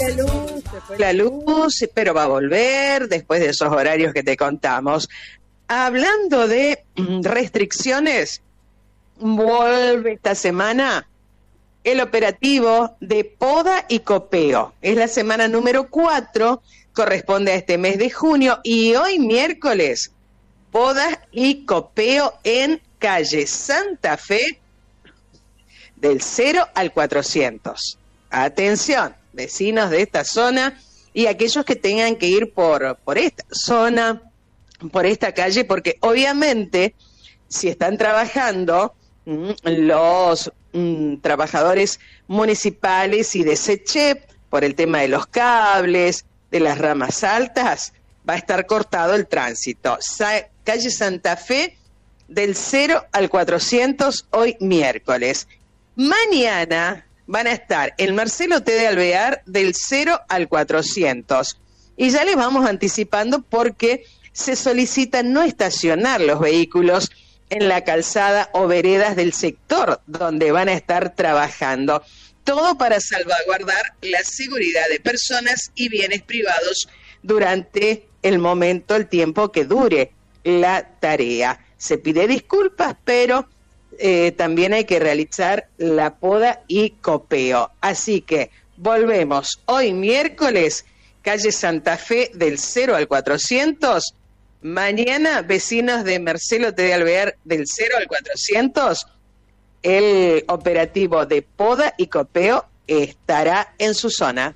la luz, pero va a volver después de esos horarios que te contamos. Hablando de restricciones, vuelve esta semana el operativo de poda y copeo. Es la semana número 4, corresponde a este mes de junio, y hoy miércoles, poda y copeo en calle Santa Fe, del 0 al 400. Atención, vecinos de esta zona y aquellos que tengan que ir por esta zona, por esta calle, porque obviamente si están trabajando los trabajadores municipales y de SECHEP, por el tema de los cables, de las ramas altas, va a estar cortado el tránsito. Calle Santa Fe, del 0 al 400, hoy miércoles. Mañana van a estar el Marcelo T. de Alvear, del 0 al 400. Y ya les vamos anticipando porque se solicita no estacionar los vehículos en la calzada o veredas del sector donde van a estar trabajando. Todo para salvaguardar la seguridad de personas y bienes privados durante el momento, el tiempo que dure la tarea. Se pide disculpas, pero también hay que realizar la poda y copeo. Así que volvemos hoy miércoles, calle Santa Fe, del 0 al 400. Mañana, vecinos de Marcelo T. de Alvear, del 0 al 400, el operativo de poda y copeo estará en su zona.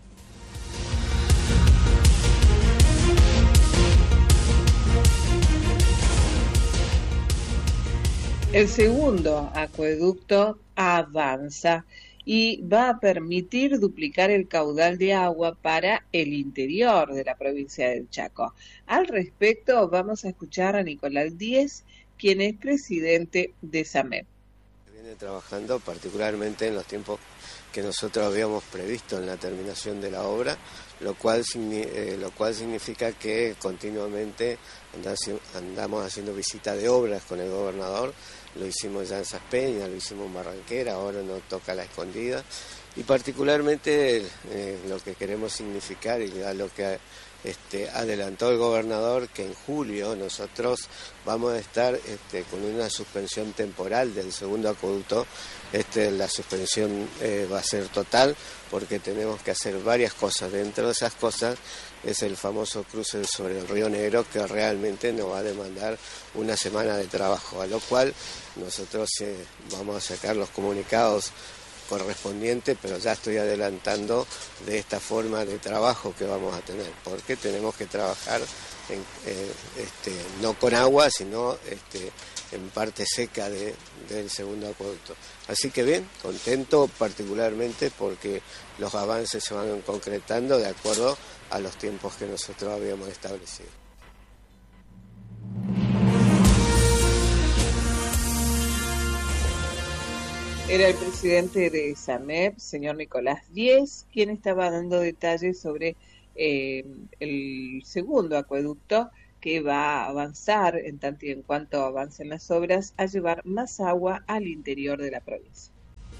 El segundo acueducto avanza y va a permitir duplicar el caudal de agua para el interior de la provincia del Chaco. Al respecto, vamos a escuchar a Nicolás Díez, quien es presidente de SAMEP. Viene trabajando particularmente en los tiempos que nosotros habíamos previsto en la terminación de la obra, lo cual significa que continuamente andamos haciendo visitas de obras con el gobernador. Lo hicimos ya en Saspeña, lo hicimos en Barranquera, ahora nos toca La Escondida, y particularmente lo que queremos significar y ya lo que adelantó el gobernador, que en julio nosotros vamos a estar con una suspensión temporal del segundo acueducto. La suspensión va a ser total porque tenemos que hacer varias cosas. Dentro de esas cosas es el famoso cruce sobre el Río Negro, que realmente nos va a demandar una semana de trabajo, a lo cual nosotros vamos a sacar los comunicados correspondiente, pero ya estoy adelantando de esta forma de trabajo que vamos a tener, porque tenemos que trabajar no con agua, sino en parte seca del segundo acueducto. Así que bien, contento particularmente porque los avances se van concretando de acuerdo a los tiempos que nosotros habíamos establecido. Era el presidente de SAMEP, señor Nicolás Díez, quien estaba dando detalles sobre el segundo acueducto que va a avanzar, en tanto y en cuanto avancen las obras, a llevar más agua al interior de la provincia.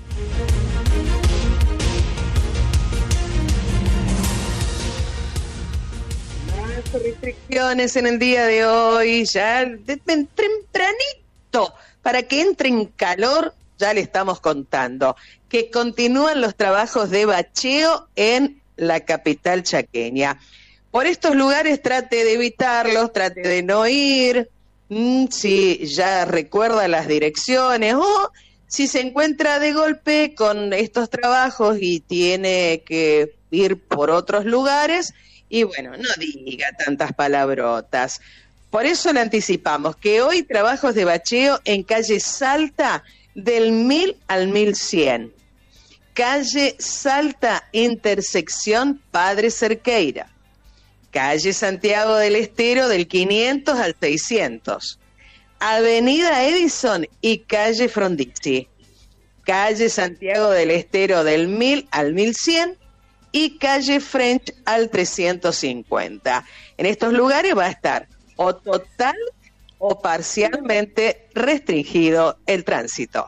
Más restricciones en el día de hoy, ya tempranito, para que entre en calor. Ya le estamos contando que continúan los trabajos de bacheo en la capital chaqueña. Por estos lugares trate de evitarlos, trate de no ir, si ya recuerda las direcciones o si se encuentra de golpe con estos trabajos y tiene que ir por otros lugares, y bueno, no diga tantas palabrotas. Por eso le anticipamos que hoy trabajos de bacheo en calle Salta, del 1000 al 1100. Calle Salta, intersección Padre Cerqueira. Calle Santiago del Estero, del 500 al 600. Avenida Edison y calle Frondizi. Calle Santiago del Estero, del 1000 al 1100. Y calle French al 350. En estos lugares va a estar o total o parcialmente restringido el tránsito.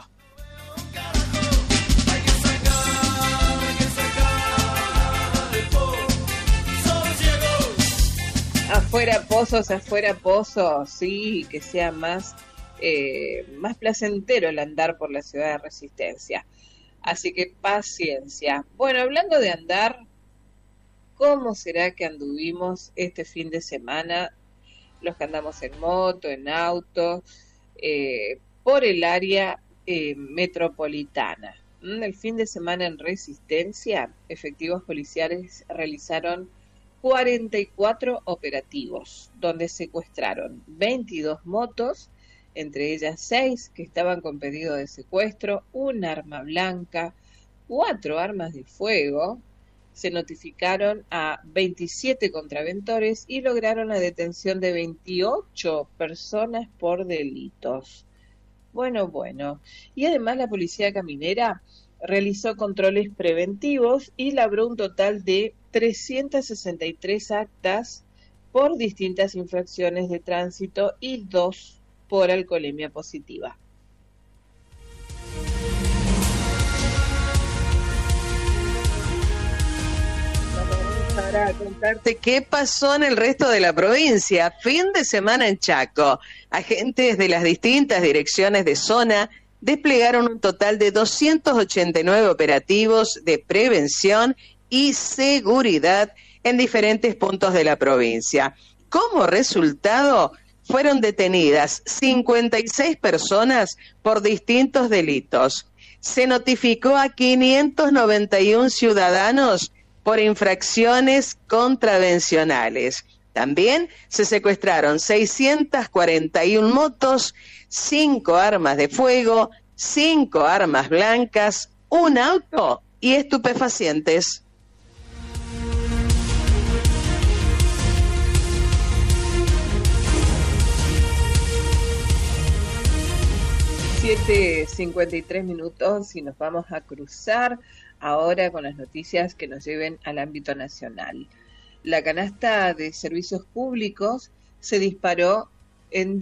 afuera pozos, sí, que sea más placentero el andar por la ciudad de Resistencia. Así que paciencia. Bueno, hablando de andar, ¿cómo será que anduvimos este fin de semana? Los que andamos en moto, en auto, por el área metropolitana. El fin de semana en Resistencia, efectivos policiales realizaron 44 operativos, donde secuestraron 22 motos, entre ellas 6 que estaban con pedido de secuestro, un arma blanca, 4 armas de fuego. Se notificaron a 27 contraventores y lograron la detención de 28 personas por delitos. Bueno. Y además la policía caminera realizó controles preventivos y labró un total de 363 actas por distintas infracciones de tránsito y 2 por alcoholemia positiva. Para contarte qué pasó en el resto de la provincia. Fin de semana en Chaco. Agentes de las distintas direcciones de zona desplegaron un total de 289 operativos de prevención y seguridad en diferentes puntos de la provincia. Como resultado, fueron detenidas 56 personas por distintos delitos. Se notificó a 591 ciudadanos por infracciones contravencionales. También se secuestraron 641 motos, 5 armas de fuego, 5 armas blancas, un auto y estupefacientes. (7:53) y nos vamos a cruzar ahora con las noticias que nos lleven al ámbito nacional. La canasta de servicios públicos se disparó en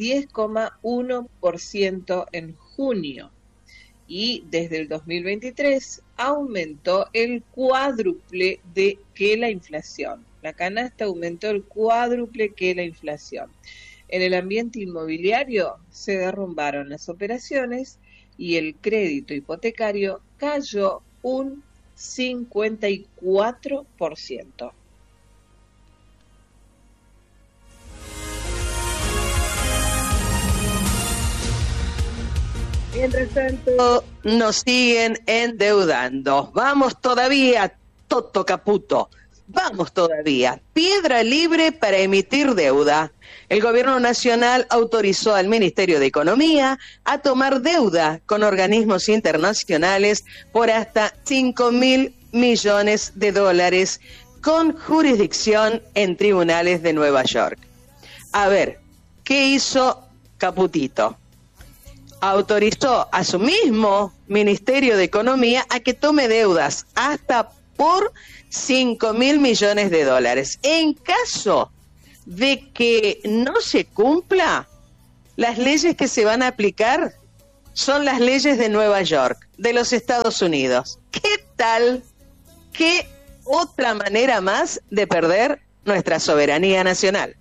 10,1% en junio y desde el 2023 aumentó el cuádruple que la inflación. La canasta aumentó el cuádruple que la inflación. En el ambiente inmobiliario se derrumbaron las operaciones y el crédito hipotecario cayó un 54%. Mientras tanto, nos siguen endeudando. Vamos todavía, Toto Caputo. Vamos todavía. Piedra libre para emitir deuda. El Gobierno Nacional autorizó al Ministerio de Economía a tomar deuda con organismos internacionales por hasta $5.000 millones con jurisdicción en tribunales de Nueva York. A ver, ¿qué hizo Caputito? Autorizó a su mismo Ministerio de Economía a que tome deudas hasta por $5.000 millones. En caso de que no se cumpla, las leyes que se van a aplicar son las leyes de Nueva York, de los Estados Unidos. ¿Qué tal? ¿Qué otra manera más de perder nuestra soberanía nacional?